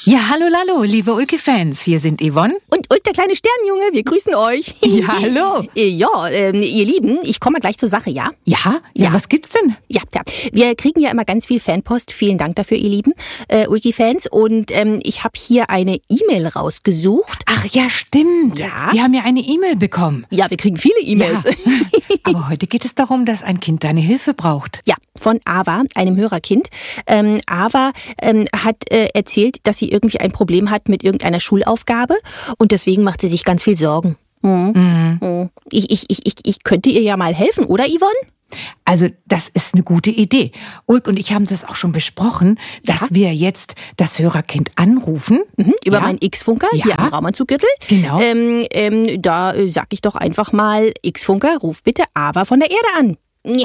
Ja, hallo Lalo, liebe Ulki-Fans, hier sind Yvonne. Und Ulk, der kleine Sternjunge, wir grüßen euch. Ja, hallo. Ihr Lieben, ich komme mal gleich zur Sache, ja? Ja, was gibt's denn? Ja, wir kriegen ja immer ganz viel Fanpost, vielen Dank dafür, ihr Lieben Ulki-Fans. Und ich habe hier eine E-Mail rausgesucht. Ach ja, stimmt. Ja. Wir haben ja eine E-Mail bekommen. Ja, wir kriegen viele E-Mails. Ja. Aber heute geht es darum, dass ein Kind deine Hilfe braucht. Ja, von Ava, einem Hörerkind. Ava hat erzählt, dass sie irgendwie ein Problem hat mit irgendeiner Schulaufgabe und deswegen macht sie sich ganz viel Sorgen. Ich könnte ihr ja mal helfen, oder Yvonne? Also das ist eine gute Idee. Ulk und ich haben das auch schon besprochen, dass wir jetzt das Hörerkind anrufen. Über meinen X-Funker hier am Raumanzuggürtel. Genau. Da sag ich doch einfach mal, X-Funker, ruf bitte Ava von der Erde an. Nee.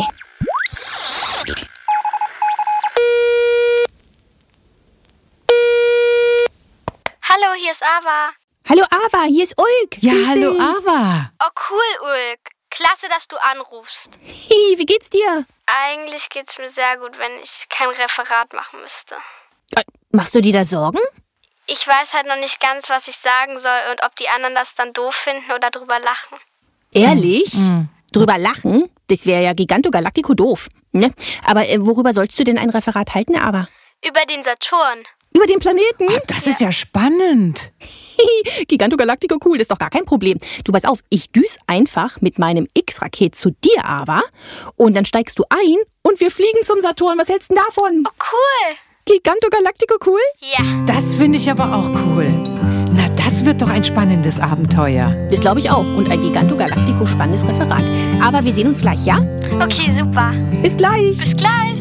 Hallo, hier ist Ava. Hallo Ava, hier ist Ulk. Ja, Grüß hallo dich. Ava. Oh, cool, Ulk. Klasse, dass du anrufst. Hi, wie geht's dir? Eigentlich geht's mir sehr gut, wenn ich kein Referat machen müsste. Machst du dir da Sorgen? Ich weiß halt noch nicht ganz, was ich sagen soll und ob die anderen das dann doof finden oder drüber lachen. Ehrlich? Drüber lachen? Das wäre ja Gigantogalactico doof. Ne? Aber worüber sollst du denn ein Referat halten, Ava? Über den Saturn. Über den Planeten? Ach, das ist ja spannend. Gigantogalactico, cool, das ist doch gar kein Problem. Du, pass auf, ich düse einfach mit meinem X-Raket zu dir, Ava, und dann steigst du ein und wir fliegen zum Saturn. Was hältst du denn davon? Oh, cool. Gigantogalactico, cool? Ja. Das finde ich aber auch cool. Na, das wird doch ein spannendes Abenteuer. Das glaube ich auch. Und ein Gigantogalactico spannendes Referat. Aber wir sehen uns gleich, ja? Okay, super. Bis gleich. Bis gleich.